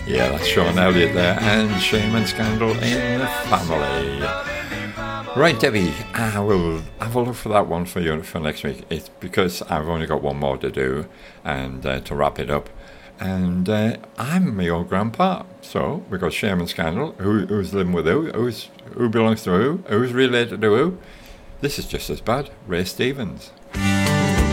Yeah, that's Sean Elliott there, and Shame and Scandal in the Family. Right, Debbie, I will have a look for that one for you for next week. It's because I've only got one more to do, and to wrap it up. And I'm my old grandpa, so we've got Shame and Scandal. Who's living with who? Who belongs to who? Who's related to who? This is just as bad. Ray Stevens.